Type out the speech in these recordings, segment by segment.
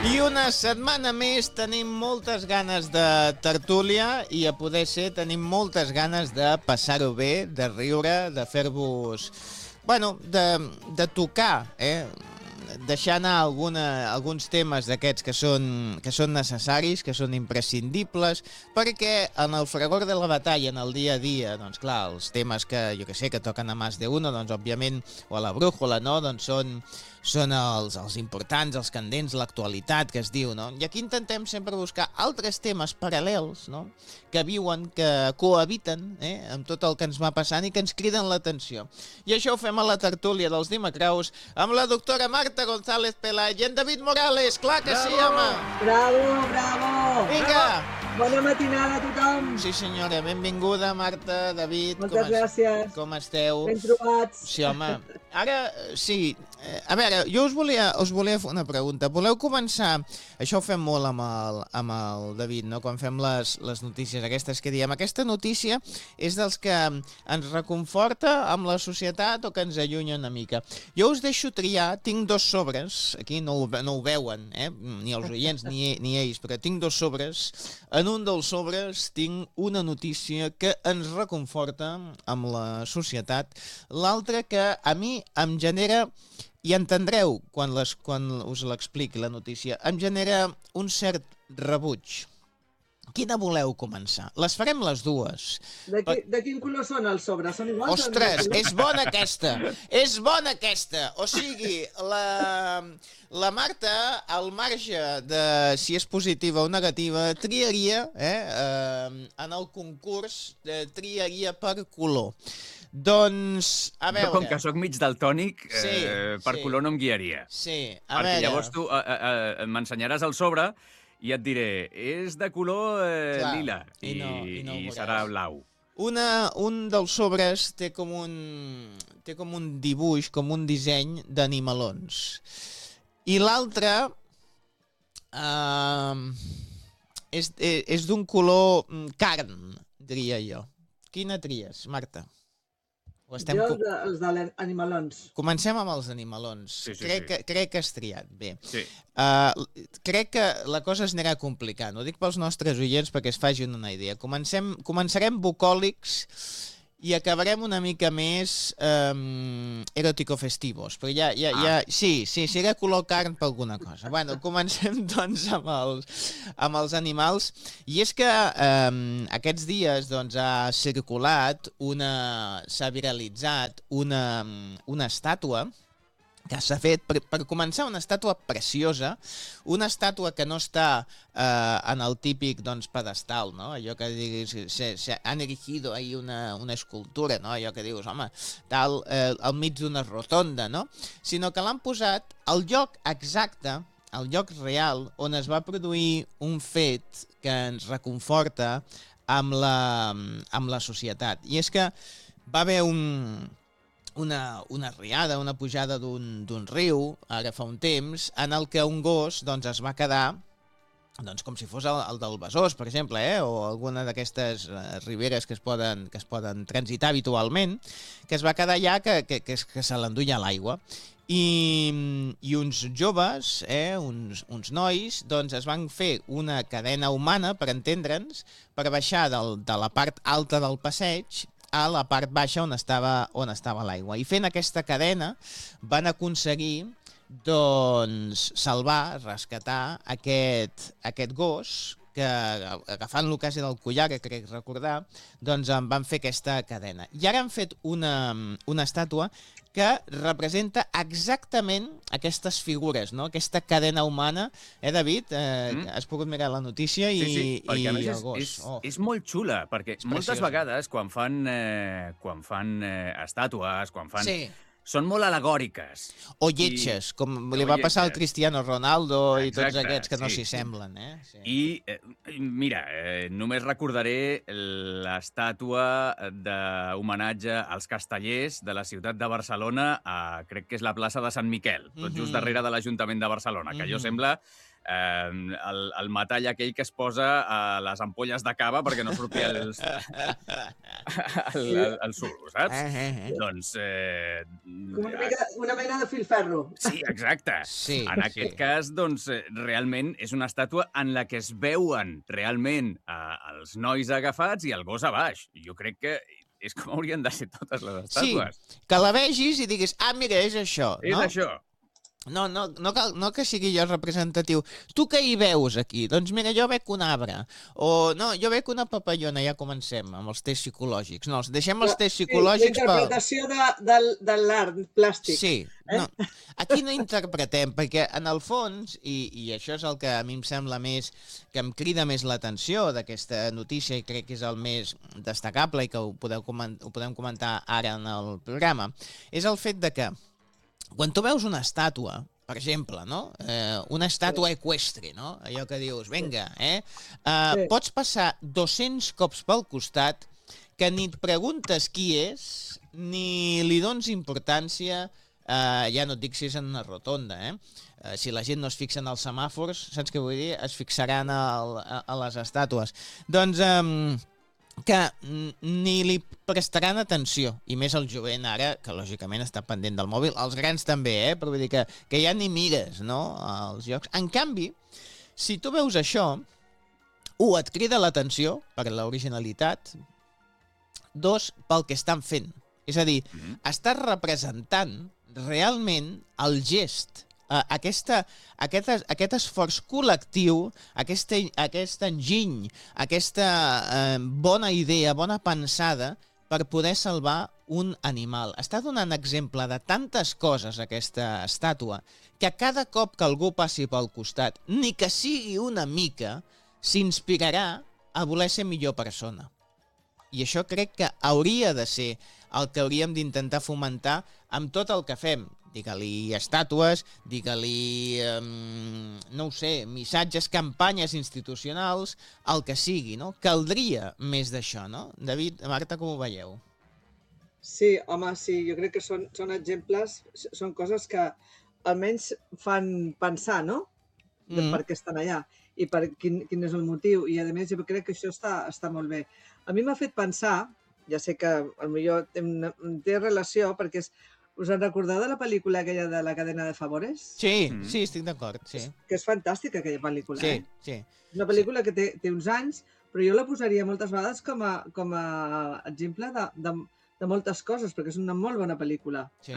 I una setmana més tenim moltes ganes de tertúlia i a poder ser tenim moltes ganes de passar-ho bé, de riure, de fer-vos... Bueno, de tocar, deixar anar alguns temes d'aquests que són necessaris, que són imprescindibles, perquè en el fragor de la batalla, en el dia a dia, doncs clar, els temes que, jo que sé, que toquen a Más de Uno, doncs òbviament, o a la brújula, no?, doncs són els importants, els candents, l'actualitat que es diu, no? I aquí intentem sempre buscar altres temes paral·lels, no?, que viuen, que cohabiten, amb tot el que ens va passant i que ens criden l'atenció. I això ho fem a la tertúlia dels Dimacraus amb la doctora Marta González Pelay i en David Morales. Clar que sí, home! Bravo, bravo! Vinga! Bona matinada a tothom! Sí, senyora, benvinguda, Marta, David. Moltes gràcies. Com esteu? Ben trobats. Sí, home. Ara, sí, a veure, jo us volia fer una pregunta. Voleu començar? Això ho fem molt amb el David, no?, quan fem les notícies aquestes que diem. Aquesta notícia és dels que ens reconforta amb la societat o que ens allunya una mica. Jo us deixo triar, tinc dos sobres, aquí no ho veuen, ni els oients ni ells, però tinc dos sobres. En un dels sobres tinc una notícia que ens reconforta amb la societat, l'altra que a mi em genera, i entendreu quan us l'expliqui la notícia, em genera un cert rebuig. Quina voleu començar? Les farem les dues. De quin color són els sobres? Són iguals? Ostres, és bona aquesta! És bona aquesta! O sigui, la Marta, al marge de si és positiva o negativa, triaria, en el concurs, triaria per color. Doncs, a veure... Jo, com que sóc mig daltònic, per color no em guiaria. Sí, a veure... Perquè llavors tu m'ensenyaràs el sobre i et diré, és de color lila i serà blau. Un dels sobres té com un dibuix, com un disseny d'animalons. I l'altre és d'un color carn, diria jo. Quina tries, Marta? Jo els de animalons. Comencem amb els animalons. Crec que has triat bé. Sí. Crec que la cosa es anirà complicant. Ho dic pels nostres oients perquè es facin una idea. Començarem bucòlics i acabarem una mica més eròtico-festivos. Però sí, serà color carn per alguna cosa. Bueno, comencem doncs amb els animals. I és que aquests dies doncs, s'ha viralitzat una estàtua que s'ha fet, per començar, una estàtua preciosa, una estàtua que no està en el típic pedestal, no? Allò que diguis, han erigido ahí una escultura, no? Allò que dius, home, tal, al mig d'una rotonda, no? Sinó que l'han posat al lloc exacte, al lloc real, on es va produir un fet que ens reconforta amb la societat. I és que va haver una riada, una pujada d'un riu, ara fa un temps, en el que un gos es va quedar, com si fos el del Besòs, per exemple, o alguna d'aquestes riberes que es poden transitar habitualment, que es va quedar allà que se l'enduia l'aigua. I uns joves, uns nois, es van fer una cadena humana, per entendre'ns, per baixar de la part alta del passeig a la part baixa on estava l'aigua. I fent aquesta cadena van aconseguir salvar, rescatar aquest gos que, agafant-lo quasi del collar, que crec recordar, en van fer aquesta cadena. I ara han fet una estàtua que representa exactament aquestes figures, no? Aquesta cadena humana. David? Has pogut mirar la notícia i el gos. És molt xula, perquè moltes vegades quan fan estàtues, quan fan... Són molt al·legòriques. O lletges, com li va passar al Cristiano Ronaldo i tots aquests que no s'hi semblen. I, mira, només recordaré l'estàtua d'homenatge als castellers de la ciutat de Barcelona, crec que és la plaça de Sant Miquel, tot just darrere de l'Ajuntament de Barcelona, que allò sembla el metall aquell que es posa a les ampolles de cava perquè no surti el suro, saps? Doncs... Com una mena de filferro. Sí, exacte. Sí, en aquest cas, doncs, realment és una estàtua en la que es veuen realment els nois agafats i el gos a baix. Jo crec que és com haurien de ser totes les estàtues. Sí, que la vegis i diguis, mira, és això. És això. No que sigui jo representatiu. Tu què hi veus aquí? Doncs mira, jo veig un arbre. O no, jo veig una papallona. Ja comencem amb els tests psicològics. No, deixem els tests psicològics per... L'interpretació de l'art plàstic. Sí. No, aquí no interpretem, perquè en el fons, i això és el que a mi em sembla més, que em crida més l'atenció d'aquesta notícia i crec que és el més destacable i que ho podem comentar ara en el programa, és el fet de que quan tu veus una estàtua, per exemple, no? Una estàtua eqüestre, no? Allò que dius, vinga, pots passar 200 cops pel costat que ni et preguntes qui és, ni li dones importància, ja no et dic si és en una rotonda, si la gent no es fixa en els semàfors, saps què vull dir? Es fixaran a les estàtues. Doncs... que ni li prestaran atenció, i més el jovent ara, que lògicament està pendent del mòbil, els grans també, però vull dir que ja ni mires, no?, als llocs. En canvi, si tu veus això, et crida l'atenció per l'originalitat, 2, pel que estan fent. És a dir, estàs representant realment el gest, aquest esforç col·lectiu, aquest enginy, aquesta bona idea, bona pensada per poder salvar un animal. Està donant exemple de tantes coses aquesta estàtua que cada cop que algú passi pel costat, ni que sigui una mica, s'inspirarà a voler ser millor persona. I això crec que hauria de ser el que hauríem d'intentar fomentar amb tot el que fem. Digue-li estàtues, digue-li, no ho sé, missatges, campanyes institucionals, el que sigui, no? Caldria més d'això, no? David, Marta, com ho veieu? Sí, home, sí, jo crec que són exemples, són coses que almenys fan pensar, no? De per què estan allà i per quin és el motiu. I, a més, jo crec que això està molt bé. A mi m'ha fet pensar, ja sé que potser té relació, perquè us en recordeu de la pel·lícula aquella de La cadena de favores? Sí, sí, estic d'acord, sí. Que és fantàstica, aquella pel·lícula, Sí. És una pel·lícula que té uns anys, però jo la posaria moltes vegades com a exemple de moltes coses, perquè és una molt bona pel·lícula. Sí.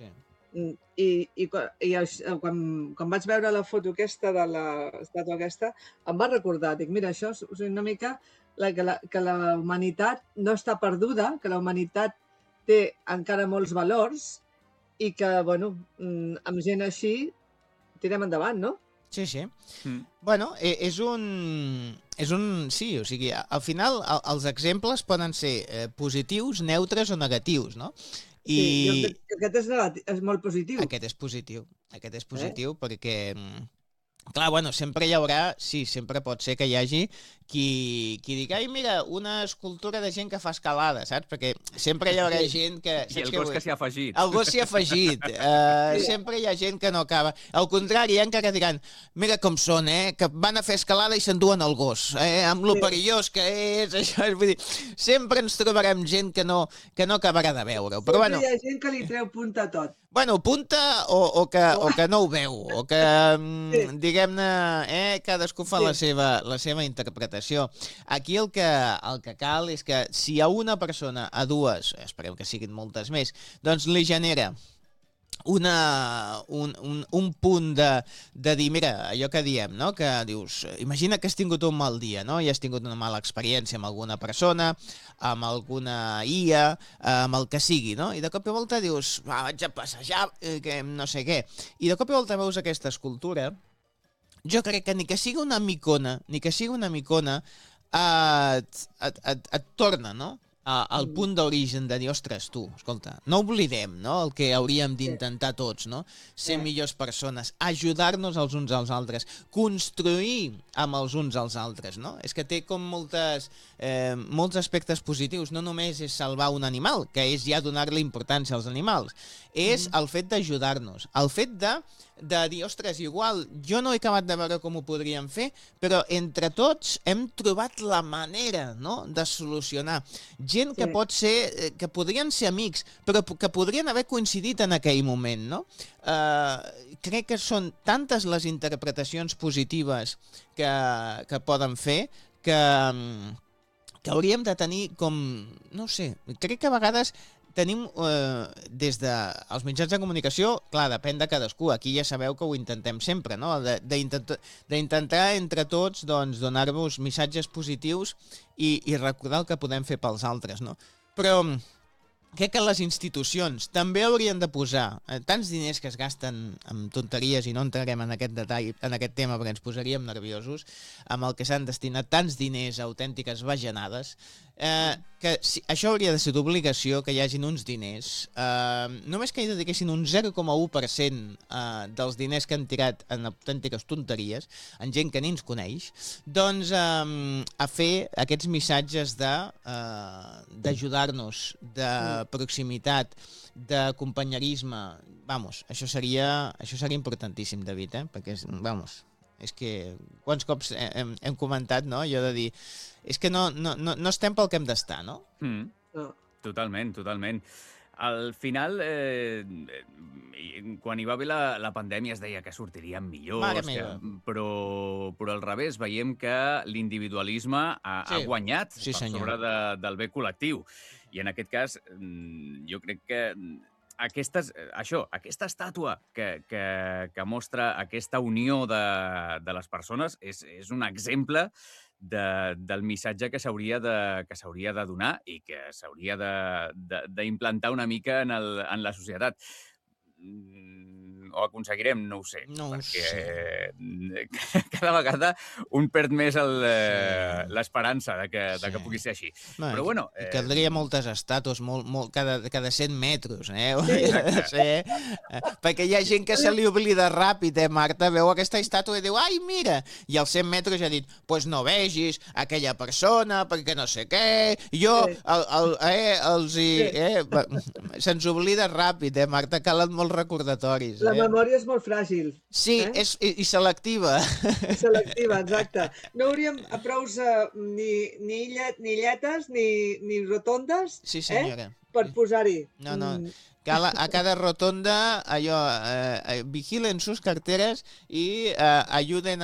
I quan vaig veure la foto aquesta de l'estàtua aquesta, em va recordar, dic, mira, això és una mica que la humanitat no està perduda, que la humanitat té encara molts valors i que, bueno, amb gent així tirem endavant, no? Sí. Bueno, és un... Sí, o sigui, al final els exemples poden ser positius, neutres o negatius, no? Sí, aquest és molt positiu. Aquest és positiu perquè... Clar, bueno, sempre hi haurà, sí, sempre pot ser que hi hagi qui digui, ai, mira, una escultura de gent que fa escalada, saps? Perquè sempre hi haurà gent que... I el gos que s'hi ha afegit. El gos s'hi ha afegit. Sempre hi ha gent que no acaba. Al contrari, encara diran, mira com són, que van a fer escalada i s'enduen el gos, amb lo perillós que és, això. Vull dir, sempre ens trobarem gent que no acabarà de veure-ho. Però bueno, hi ha gent que li treu punta a tot. Bueno, punta o que no ho veu, o que, diguem-ne, cadascú fa la seva interpretació. Aquí el que cal és que si a una persona, a dues, esperem que siguin moltes més, doncs li genera un punt de dir, mira, allò que diem, no? Que dius, imagina que has tingut un mal dia, no? I has tingut una mala experiència amb alguna persona, amb alguna IA, amb el que sigui, no? I de cop i volta dius, vaig a passejar, que no sé què. I de cop i volta veus aquesta escultura, jo crec que ni que sigui una micona, et torna, no?, al punt d'origen de dir, ostres, tu, escolta, no oblidem, no?, el que hauríem d'intentar tots, no?, ser millors persones, ajudar-nos els uns als altres, construir amb els uns als altres, no? És que té com molts aspectes positius, no només és salvar un animal, que és ja donar-li importància als animals, és el fet d'ajudar-nos, el fet de dir, ostres, igual, jo no he acabat de veure com ho podríem fer, però entre tots hem trobat la manera, no?, de solucionar. Gent que pot ser, que podrien ser amics, però que podrien haver coincidit en aquell moment, no? Crec que són tantes les interpretacions positives que poden fer que hauríem de tenir com, no sé, crec que a vegades tenim, des dels mitjans de comunicació, clar, depèn de cadascú, aquí ja sabeu que ho intentem sempre, no?, d'intentar entre tots doncs, donar-vos missatges positius i recordar el que podem fer pels altres, no? Però crec que les institucions també haurien de posar tants diners que es gasten en tonteries, i no entrarem en aquest detall, en aquest tema, perquè ens posaríem nerviosos, amb el que s'han destinat tants diners a autèntiques bajanades, que això hauria de ser d'obligació, que hi hagin uns diners, només que hi dediquessin un 0,1% dels diners que han tirat en autèntiques tonteries, en gent que ni ens coneix, doncs a fer aquests missatges d'ajudar-nos, de proximitat, de companyerisme. Vamos, això seria importantíssim, David, perquè, vamos, és que quants cops hem comentat, no?, allò de dir, és que no estem pel que hem d'estar, no? Totalment, totalment. Al final, quan hi va haver la pandèmia es deia que sortiríem millors, però al revés, veiem que l'individualisme ha guanyat per sobre del bé col·lectiu. I en aquest cas, jo crec que aquesta estàtua que mostra aquesta unió de les persones és un exemple del missatge que s'hauria de donar i que s'hauria d'implantar una mica en la societat. Ho aconseguirem? No ho sé. Perquè cada vegada un perd més l'esperança de que pugui ser així. Però bueno... Caldria moltes estàtues, cada 100 metres, perquè hi ha gent que se li oblida ràpid, Marta? Veu aquesta estàtua i diu, ai, mira! I als 100 metres ja ha dit, pues no vegis aquella persona, perquè no sé què... Jo, se'ns oblida ràpid, Marta? Calen molts recordatoris. La memòria és molt fràgil. Sí, i selectiva. Selectiva, exacte. No hauríem prous ni lletes ni rotondes per posar-hi. No. A cada rotonda, allò, vigilen sus carteres i ayuden,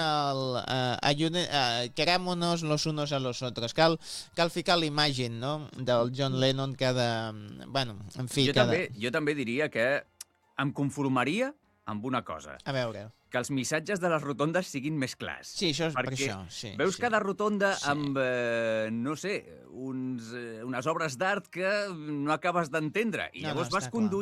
querámonos los unos a los otros. Cal ficar l'imatge, no?, del John Lennon bueno, en fi... Jo també diria que em conformaria amb una cosa. A veure. Que els missatges de les rotondes siguin més clars. Sí, això és per això. Veus cada rotonda amb, no sé, unes obres d'art que no acabes d'entendre. I llavors vas conduint